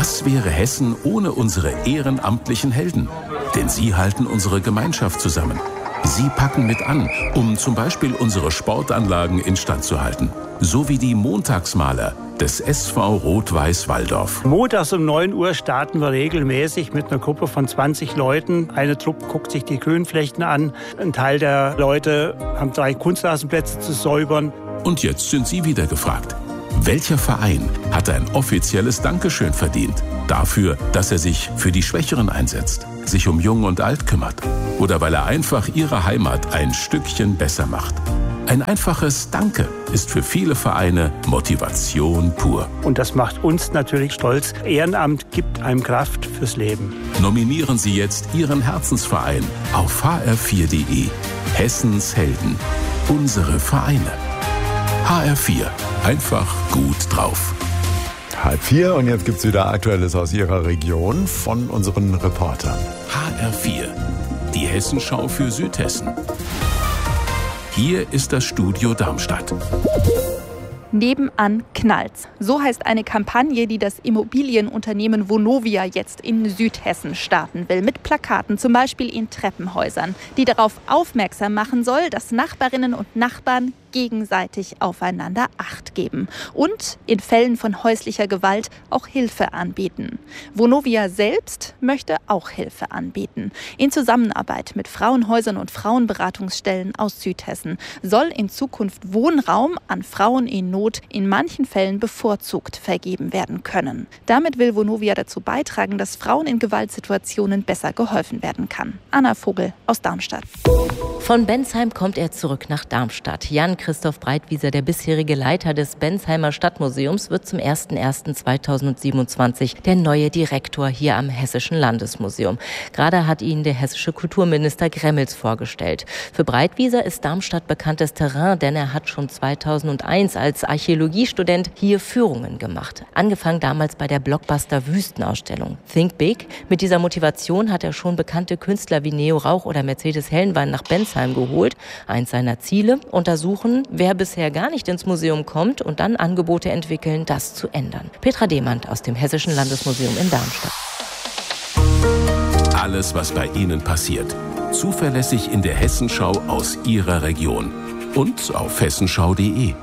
Was wäre Hessen ohne unsere ehrenamtlichen Helden? Denn sie halten unsere Gemeinschaft zusammen. Sie packen mit an, um zum Beispiel unsere Sportanlagen instand zu halten. So wie die Montagsmaler des SV Rot-Weiß Walldorf. Montags um 9 Uhr starten wir regelmäßig mit einer Gruppe von 20 Leuten. Eine Truppe guckt sich die Grünflächen an. Ein Teil der Leute haben 3 Kunstrasenplätze zu säubern. Und jetzt sind Sie wieder gefragt. Welcher Verein hat ein offizielles Dankeschön verdient? Dafür, dass er sich für die Schwächeren einsetzt, sich um Jung und Alt kümmert oder weil er einfach ihre Heimat ein Stückchen besser macht. Ein einfaches Danke ist für viele Vereine Motivation pur. Und das macht uns natürlich stolz. Ehrenamt gibt einem Kraft fürs Leben. Nominieren Sie jetzt Ihren Herzensverein auf hr4.de. Hessens Helden. Unsere Vereine. HR4. Einfach gut drauf. 3:30 und jetzt gibt's wieder Aktuelles aus Ihrer Region von unseren Reportern. HR4. Die Hessenschau für Südhessen. Hier ist das Studio Darmstadt. Nebenan knallt's. So heißt eine Kampagne, die das Immobilienunternehmen Vonovia jetzt in Südhessen starten will. Mit Plakaten, zum Beispiel in Treppenhäusern, die darauf aufmerksam machen soll, dass Nachbarinnen und Nachbarn gegenseitig aufeinander Acht geben und in Fällen von häuslicher Gewalt auch Hilfe anbieten. Vonovia selbst möchte auch Hilfe anbieten. In Zusammenarbeit mit Frauenhäusern und Frauenberatungsstellen aus Südhessen soll in Zukunft Wohnraum an Frauen in Not in manchen Fällen bevorzugt vergeben werden können. Damit will Vonovia dazu beitragen, dass Frauen in Gewaltsituationen besser geholfen werden kann. Anna Vogel aus Darmstadt. Von Bensheim kommt er zurück nach Darmstadt. Jan-Christoph Breitwieser, der bisherige Leiter des Bensheimer Stadtmuseums, wird zum 01.01.2027 der neue Direktor hier am Hessischen Landesmuseum. Gerade hat ihn der hessische Kulturminister Gremmels vorgestellt. Für Breitwieser ist Darmstadt bekanntes Terrain, denn er hat schon 2001 als Archäologiestudent hier Führungen gemacht. Angefangen damals bei der Blockbuster-Wüstenausstellung. Think Big. Mit dieser Motivation hat er schon bekannte Künstler wie Neo Rauch oder Mercedes Hellenwein nach Bensheim geholt. Eins seiner Ziele: untersuchen, wer bisher gar nicht ins Museum kommt und dann Angebote entwickeln, das zu ändern. Petra Demand aus dem Hessischen Landesmuseum in Darmstadt. Alles, was bei Ihnen passiert, zuverlässig in der Hessenschau aus Ihrer Region und auf hessenschau.de.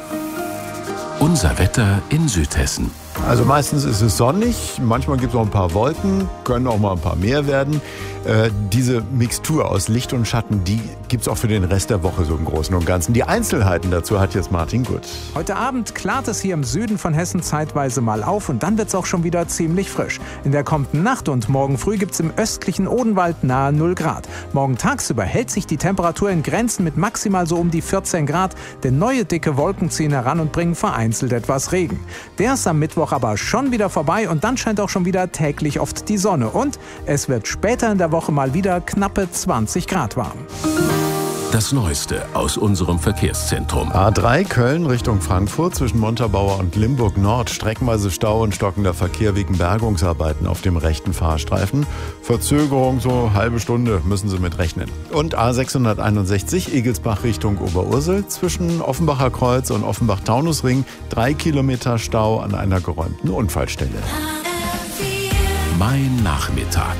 Unser Wetter in Südhessen. Also meistens ist es sonnig, manchmal gibt es auch ein paar Wolken, können auch mal ein paar mehr werden. Diese Mixtur aus Licht und Schatten, die gibt es auch für den Rest der Woche so im Großen und Ganzen. Die Einzelheiten dazu hat jetzt Martin Gut. Heute Abend klart es hier im Süden von Hessen zeitweise mal auf und dann wird es auch schon wieder ziemlich frisch. In der kommenden Nacht und morgen früh gibt es im östlichen Odenwald nahe 0 Grad. Morgen tagsüber hält sich die Temperatur in Grenzen mit maximal so um die 14 Grad, denn neue dicke Wolken ziehen heran und bringen vereinzelt etwas Regen. Der ist am Mittwoch aber schon wieder vorbei und dann scheint auch schon wieder täglich oft die Sonne und es wird später in der Woche mal wieder knappe 20 Grad warm. Das Neueste aus unserem Verkehrszentrum. A3 Köln Richtung Frankfurt zwischen Montabaur und Limburg Nord. Streckenweise Stau und stockender Verkehr wegen Bergungsarbeiten auf dem rechten Fahrstreifen. Verzögerung so halbe Stunde müssen Sie mit rechnen. Und A661 Egelsbach Richtung Oberursel zwischen Offenbacher Kreuz und Offenbach-Taunusring. 3 Kilometer Stau an einer geräumten Unfallstelle. Mein Nachmittag.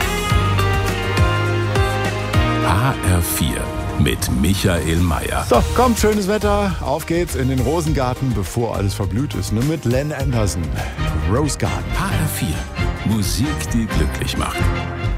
HR4 mit Michael Mayer. So, kommt, schönes Wetter. Auf geht's in den Rosengarten, bevor alles verblüht ist. Nur mit Len Anderson. Rose Garden. HR4. Musik, die glücklich macht.